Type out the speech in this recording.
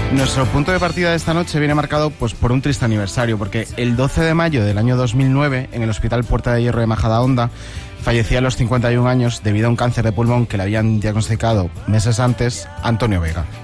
Nuestro punto de partida de esta noche viene marcado pues por un triste aniversario, porque el 12 de mayo del año 2009, en el Hospital Puerta de Hierro de Majadahonda, fallecía a los 51 años debido a un cáncer de pulmón que le habían diagnosticado meses antes Antonio Vega.